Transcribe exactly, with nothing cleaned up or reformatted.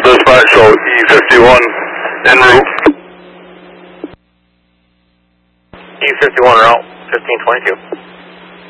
dispatch, so E fifty-one en route. E fifty-one route, fifteen twenty-two.